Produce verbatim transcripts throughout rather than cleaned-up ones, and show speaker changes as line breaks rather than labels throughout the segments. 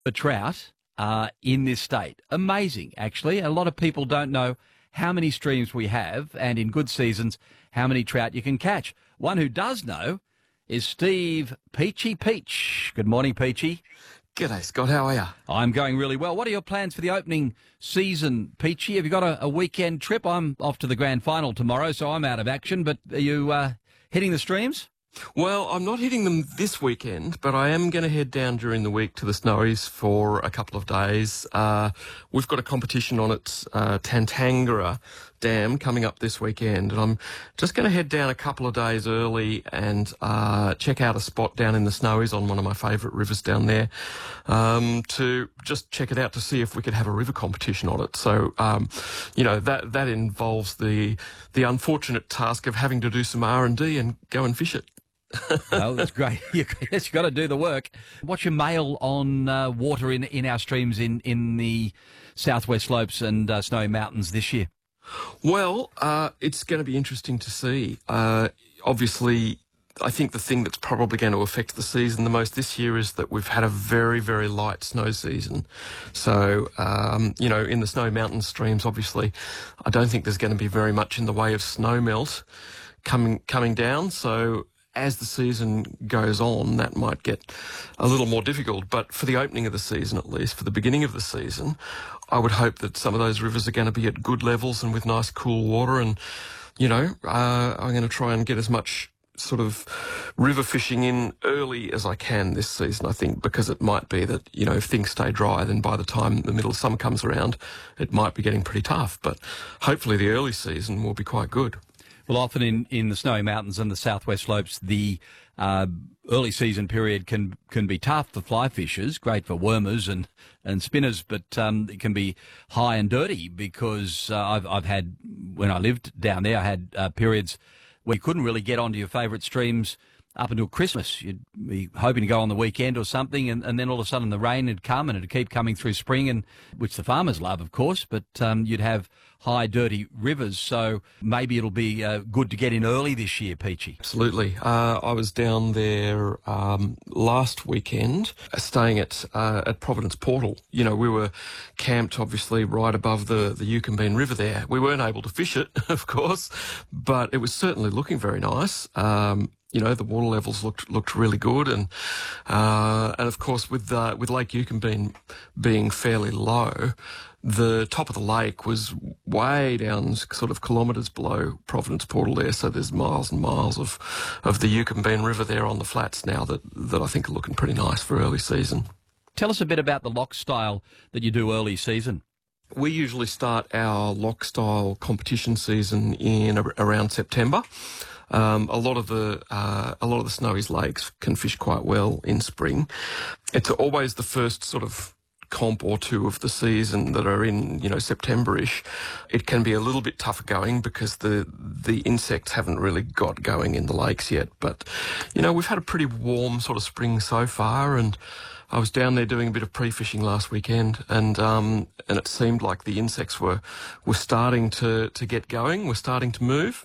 The trout uh, in this state. Amazing, actually. A lot of people don't know how many streams we have, and in good seasons, how many trout you can catch. One who does know is Steve Peachy Peach. Good morning, Peachy.
G'day, Scott. How are you?
I'm going really well. What are your plans for the opening season, Peachy? Have you got a, a weekend trip? I'm off to the grand final tomorrow, so I'm out of action. But are you uh, hitting the streams?
Well, I'm not hitting them this weekend, but I am going to head down during the week to the Snowies for a couple of days. Uh, we've got a competition on at uh, Tantangara Dam coming up this weekend, and I'm just going to head down a couple of days early and uh, check out a spot down in the Snowies on one of my favourite rivers down there um, to just check it out to see if we could have a river competition on it. So, um, you know, that that involves the the unfortunate task of having to do some R and D and go and fish it.
Oh, that's great. You, yes, you've got to do the work. What's your mail on uh, water in, in our streams in, in the southwest slopes and uh, Snowy Mountains this year?
Well, uh, it's going to be interesting to see. Uh, obviously, I think the thing that's probably going to affect the season the most this year is that we've had a very, very light snow season. So, um, you know, in the Snowy Mountain streams, obviously, I don't think there's going to be very much in the way of snow melt coming coming down. So, as the season goes on, that might get a little more difficult. But for the opening of the season, at least, for the beginning of the season, I would hope that some of those rivers are going to be at good levels and with nice cool water. And, you know, uh, I'm going to try and get as much sort of river fishing in early as I can this season, I think, because it might be that, you know, if things stay dry, then by the time the middle of summer comes around, it might be getting pretty tough. But hopefully the early season will be quite good.
Well, often in, in the Snowy Mountains and the southwest slopes, the uh, early season period can can be tough for fly fishers, great for wormers and, and spinners, but um, it can be high and dirty because uh, I've, I've had, when I lived down there, I had uh, periods where you couldn't really get onto your favourite streams up until Christmas. You'd be hoping to go on the weekend or something, and, and then all of a sudden the rain had come and it'd keep coming through spring, and which the farmers love, of course, but um, you'd have high, dirty rivers. So maybe it'll be uh, good to get in early this year, Peachy.
Absolutely. Uh, I was down there um, last weekend, uh, staying at uh, at Providence Portal. You know, we were camped, obviously, right above the, the Yucumbene River there. We weren't able to fish it, of course, but it was certainly looking very nice. Um, You know, the water levels looked looked really good, and uh, and of course with uh, with Lake Yucumbene being fairly low, the top of the lake was way down, sort of kilometres below Providence Portal there. So there's miles and miles of of the Yucumbene River there on the flats now that that I think are looking pretty nice for early season.
Tell us a bit about the lock style that you do early season.
We usually start our lock style competition season in a, around September. Um, a lot of the uh, a lot of the Snowies lakes can fish quite well in spring. It's always the first sort of comp or two of the season that are in, you know, September-ish. It can be a little bit tougher going because the the insects haven't really got going in the lakes yet. But, you know, we've had a pretty warm sort of spring so far, and I was down there doing a bit of pre-fishing last weekend, and um, and it seemed like the insects were were starting to to get going, were starting to move.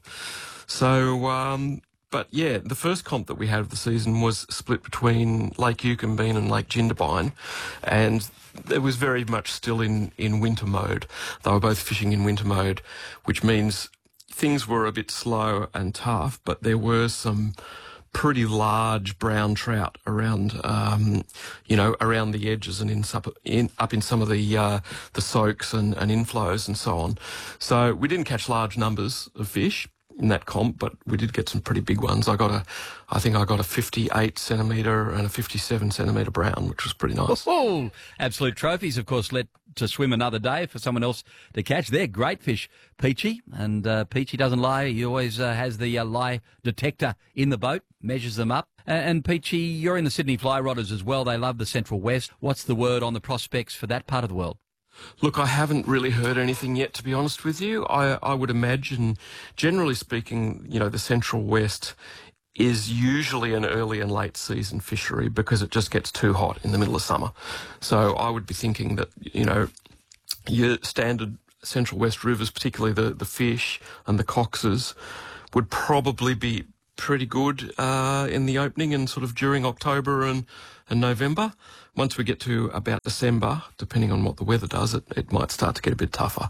So, um, but yeah, the first comp that we had of the season was split between Lake Yucumbene and Lake Jindabyne, and it was very much still in, in winter mode. They were both fishing in winter mode, which means things were a bit slow and tough, but there were some pretty large brown trout around, um, you know, around the edges and in, in up in some of the uh, the soaks and, and inflows and so on. So we didn't catch large numbers of fish in that comp, but we did get some pretty big ones. I got a, I think I got a fifty-eight centimetre and a fifty-seven centimetre brown, which was pretty nice.
Oh, absolute trophies, of course, let to swim another day for someone else to catch. They're great fish, Peachy, and uh, Peachy doesn't lie. He always uh, has the uh, lie detector in the boat, measures them up. Uh, and Peachy, you're in the Sydney Fly Rodders as well. They love the Central West. What's the word on the prospects for that part of the world?
Look, I haven't really heard anything yet, to be honest with you. I, I would imagine, generally speaking, you know, the Central West is usually an early and late season fishery because it just gets too hot in the middle of summer. So I would be thinking that, you know, your standard Central West rivers, particularly the, the fish and the coxes, would probably be pretty good uh, in the opening and sort of during October and, and November. Once we get to about December, depending on what the weather does, it, it might start to get a bit tougher.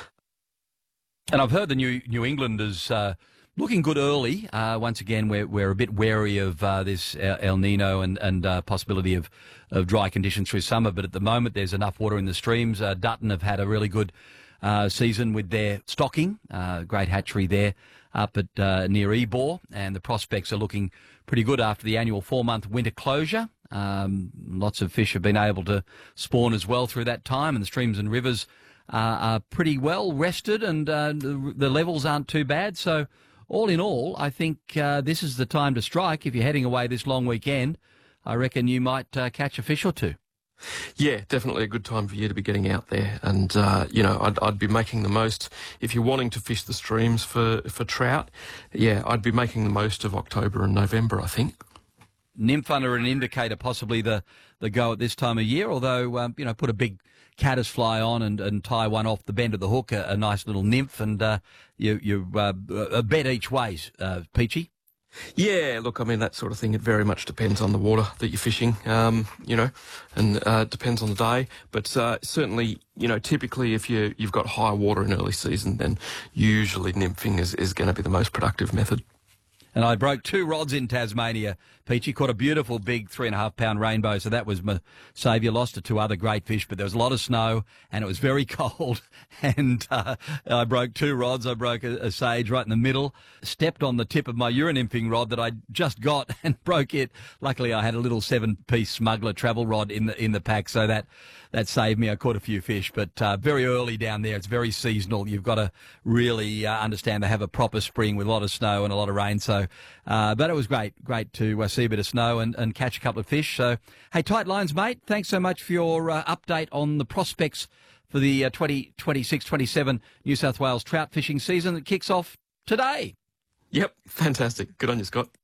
And I've heard the New New Englanders uh, looking good early. Uh, once again, we're we're a bit wary of uh, this El Nino and and uh, possibility of, of dry conditions through summer. But at the moment, there's enough water in the streams. Uh, Dutton have had a really good uh, season with their stocking. Uh, great hatchery there up at uh, near Ebor, and the prospects are looking pretty good after the annual four-month winter closure. Um, lots of fish have been able to spawn as well through that time, and the streams and rivers Uh, are pretty well rested, and uh, the, the levels aren't too bad. So all in all, I think uh, this is the time to strike. If you're heading away this long weekend, I reckon you might uh, catch a fish or two.
Yeah, definitely a good time for you to be getting out there. And, uh, you know, I'd, I'd be making the most, if you're wanting to fish the streams for, for trout, yeah, I'd be making the most of October and November, I think.
Nymph under an indicator, possibly the, the go at this time of year, although, um, you know, put a big caddisfly on and, and tie one off the bend of the hook, a, a nice little nymph, and uh, you, you uh, a bet each way, uh, Peachy.
Yeah, look, I mean, that sort of thing, it very much depends on the water that you're fishing, um, you know, and uh, depends on the day. But uh, certainly, you know, typically if you, you've got high water in early season, then usually nymphing is, is going to be the most productive method.
And I broke two rods in Tasmania, Peachy. Caught a beautiful big three and a half pound rainbow, so that was my saviour. Lost to two other great fish, but there was a lot of snow and it was very cold. And uh, I broke two rods. I broke a, a sage right in the middle, stepped on the tip of my urinymphing rod that I just got and broke it. Luckily, I had a little seven-piece smuggler travel rod in the in the pack, so that that saved me. I caught a few fish, but uh, very early down there. It's very seasonal. You've got to really uh, understand they have a proper spring with a lot of snow and a lot of rain. So, uh, but it was great, great to uh, see a bit of snow and, and catch a couple of fish. So, hey, tight lines, mate. Thanks so much for your uh, update on the prospects for the uh, twenty twenty-six twenty-seven New South Wales trout fishing season that kicks off today.
Yep, fantastic. Good on you, Scott.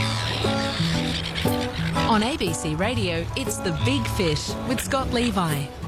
On A B C Radio, it's The Big Fish with Scott Levi.